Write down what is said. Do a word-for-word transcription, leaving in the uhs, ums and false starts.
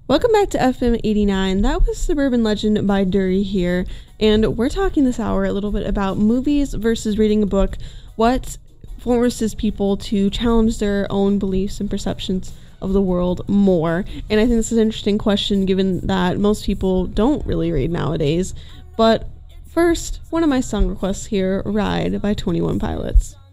Welcome back to F M eighty-nine. That was Suburban Legend by Dury here, and we're talking this hour a little bit about movies versus reading a book. What forces people to challenge their own beliefs and perceptions of the world more? And I think this is an interesting question given that most people don't really read nowadays. But first, one of my song requests here, Ride by twenty-one Pilots.